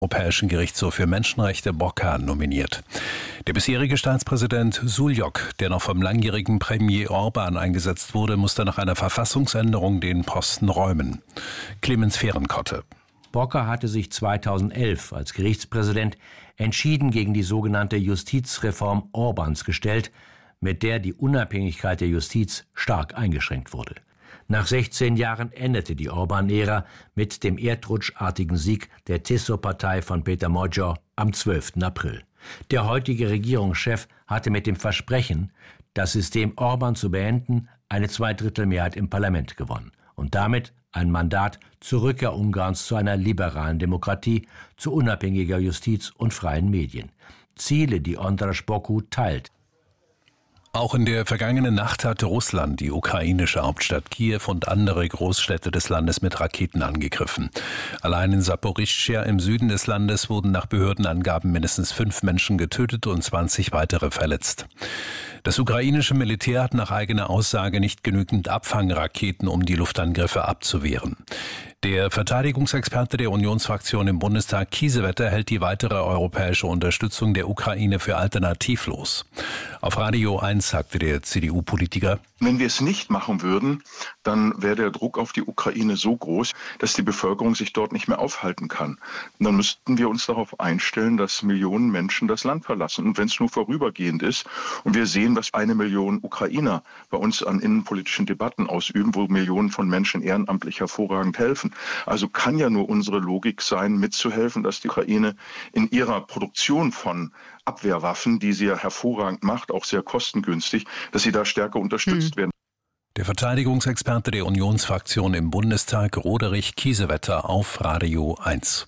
Europäischen Gerichtshof für Menschenrechte Bocca nominiert. Der bisherige Staatspräsident Suljok, der noch vom langjährigen Premier Orban eingesetzt wurde, musste nach einer Verfassungsänderung den Posten räumen. Clemens Fehrenkotte. Bocca hatte sich 2011 als Gerichtspräsident entschieden gegen die sogenannte Justizreform Orbans gestellt, mit der die Unabhängigkeit der Justiz stark eingeschränkt wurde. Nach 16 Jahren endete die Orban-Ära mit dem erdrutschartigen Sieg der TISO-Partei von Peter Magyar am 12. April. Der heutige Regierungschef hatte mit dem Versprechen, das System Orban zu beenden, eine Zweidrittelmehrheit im Parlament gewonnen und damit ein Mandat zur Rückkehr Ungarns zu einer liberalen Demokratie, zu unabhängiger Justiz und freien Medien. Ziele, die Andras Boku teilt. Auch in der vergangenen Nacht hatte Russland die ukrainische Hauptstadt Kiew und andere Großstädte des Landes mit Raketen angegriffen. Allein in Saporischschja im Süden des Landes wurden nach Behördenangaben mindestens 5 Menschen getötet und 20 weitere verletzt. Das ukrainische Militär hat nach eigener Aussage nicht genügend Abfangraketen, um die Luftangriffe abzuwehren. Der Verteidigungsexperte der Unionsfraktion im Bundestag, Kiesewetter, hält die weitere europäische Unterstützung der Ukraine für alternativlos. Auf Radio 1 sagte der CDU-Politiker: Wenn wir es nicht machen würden, dann wäre der Druck auf die Ukraine so groß, dass die Bevölkerung sich dort nicht mehr aufhalten kann. Und dann müssten wir uns darauf einstellen, dass Millionen Menschen das Land verlassen. Und wenn es nur vorübergehend ist und wir sehen, was 1 Million Ukrainer bei uns an innenpolitischen Debatten ausüben, wo Millionen von Menschen ehrenamtlich hervorragend helfen. Also kann ja nur unsere Logik sein, mitzuhelfen, dass die Ukraine in ihrer Produktion von Abwehrwaffen, die sie ja hervorragend macht, auch sehr kostengünstig, dass sie da stärker unterstützt werden. Der Verteidigungsexperte der Unionsfraktion im Bundestag, Roderich Kiesewetter, auf Radio 1.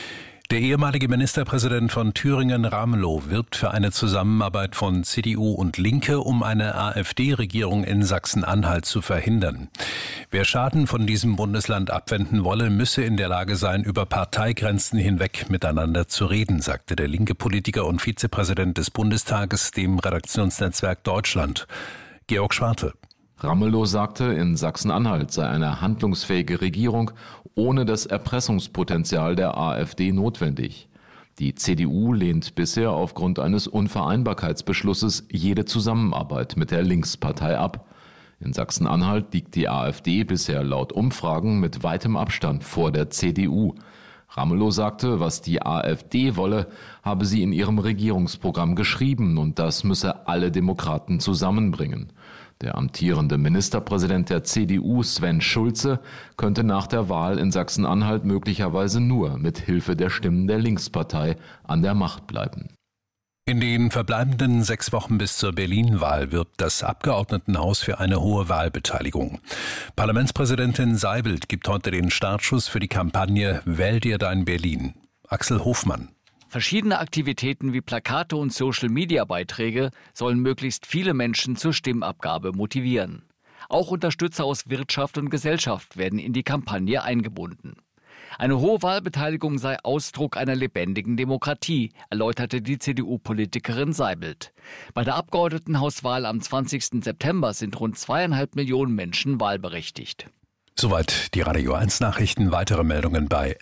Der ehemalige Ministerpräsident von Thüringen, Ramelow, wirbt für eine Zusammenarbeit von CDU und Linke, um eine AfD-Regierung in Sachsen-Anhalt zu verhindern. Wer Schaden von diesem Bundesland abwenden wolle, müsse in der Lage sein, über Parteigrenzen hinweg miteinander zu reden, sagte der linke Politiker und Vizepräsident des Bundestages dem Redaktionsnetzwerk Deutschland. Georg Schwarte. Ramelow sagte, in Sachsen-Anhalt sei eine handlungsfähige Regierung ohne das Erpressungspotenzial der AfD notwendig. Die CDU lehnt bisher aufgrund eines Unvereinbarkeitsbeschlusses jede Zusammenarbeit mit der Linkspartei ab. In Sachsen-Anhalt liegt die AfD bisher laut Umfragen mit weitem Abstand vor der CDU. Ramelow sagte, was die AfD wolle, habe sie in ihrem Regierungsprogramm geschrieben und das müsse alle Demokraten zusammenbringen. Der amtierende Ministerpräsident der CDU, Sven Schulze, könnte nach der Wahl in Sachsen-Anhalt möglicherweise nur mit Hilfe der Stimmen der Linkspartei an der Macht bleiben. In den verbleibenden 6 Wochen bis zur Berlin-Wahl wirbt das Abgeordnetenhaus für eine hohe Wahlbeteiligung. Parlamentspräsidentin Seibelt gibt heute den Startschuss für die Kampagne Wähl dir dein Berlin. Axel Hofmann. Verschiedene Aktivitäten wie Plakate und Social-Media-Beiträge sollen möglichst viele Menschen zur Stimmabgabe motivieren. Auch Unterstützer aus Wirtschaft und Gesellschaft werden in die Kampagne eingebunden. Eine hohe Wahlbeteiligung sei Ausdruck einer lebendigen Demokratie, erläuterte die CDU-Politikerin Seibelt. Bei der Abgeordnetenhauswahl am 20. September sind rund 2,5 Millionen Menschen wahlberechtigt. Soweit die Radio 1 Nachrichten. Weitere Meldungen bei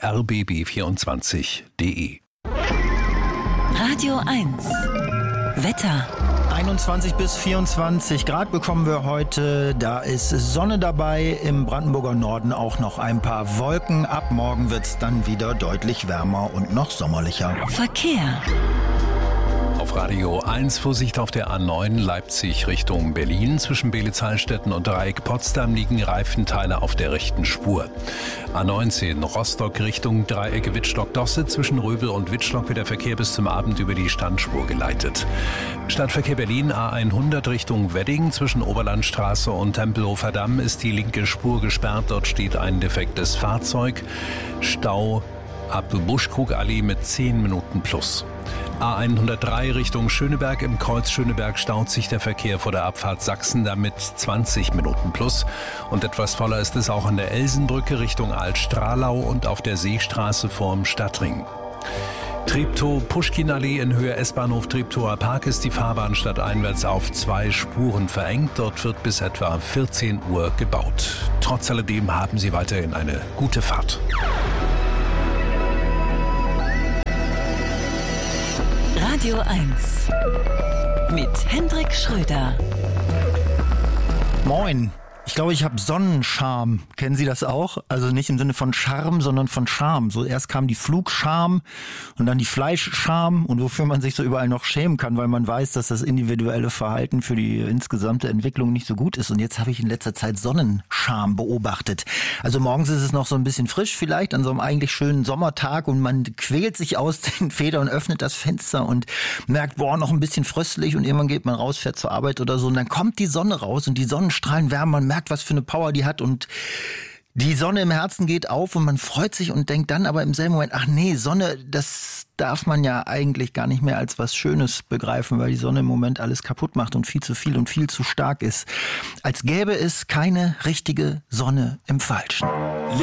rbb24.de. Radio 1 Wetter. 21 bis 24 Grad bekommen wir heute. Da ist Sonne dabei, im Brandenburger Norden auch noch ein paar Wolken. Ab morgen wird es dann wieder deutlich wärmer und noch sommerlicher. Verkehr. Auf Radio 1 Vorsicht auf der A9 Leipzig Richtung Berlin. Zwischen Beelitz-Heilstätten und Dreieck Potsdam liegen Reifenteile auf der rechten Spur. A19 Rostock Richtung Dreieck Wittstock-Dosse. Zwischen Röbel und Wittstock wird der Verkehr bis zum Abend über die Standspur geleitet. Stadtverkehr Berlin A100 Richtung Wedding. Zwischen Oberlandstraße und Tempelhofer Damm ist die linke Spur gesperrt. Dort steht ein defektes Fahrzeug. Stau ab Buschkrugallee mit 10 Minuten plus. A103 Richtung Schöneberg. Im Kreuz Schöneberg staut sich der Verkehr vor der Abfahrt Sachsen damit 20 Minuten plus. Und etwas voller ist es auch an der Elsenbrücke Richtung Altstralau und auf der Seestraße vorm Stadtring. Treptow-Puschkin-Allee in Höhe S-Bahnhof Treptower Park ist die Fahrbahn stadteinwärts auf 2 Spuren verengt. Dort wird bis etwa 14 Uhr gebaut. Trotz alledem haben Sie weiterhin eine gute Fahrt. Radio 1 mit Hendrik Schröder. Moin. Ich glaube, ich habe Sonnenscham. Kennen Sie das auch? Also nicht im Sinne von Charme, sondern von Scham. So erst kam die Flugscham und dann die Fleischscham und wofür man sich so überall noch schämen kann, weil man weiß, dass das individuelle Verhalten für die insgesamte Entwicklung nicht so gut ist. Und jetzt habe ich in letzter Zeit Sonnenscham beobachtet. Also morgens ist es noch so ein bisschen frisch vielleicht an so einem eigentlich schönen Sommertag und man quält sich aus den Federn und öffnet das Fenster und merkt, boah, noch ein bisschen fröstlich und irgendwann geht man raus, fährt zur Arbeit oder so und dann kommt die Sonne raus und die Sonnenstrahlen wärmen, man merkt, was für eine Power die hat und die Sonne im Herzen geht auf und man freut sich und denkt dann aber im selben Moment, ach nee, Sonne, das darf man ja eigentlich gar nicht mehr als was Schönes begreifen, weil die Sonne im Moment alles kaputt macht und viel zu viel und viel zu stark ist. Als gäbe es keine richtige Sonne im Falschen.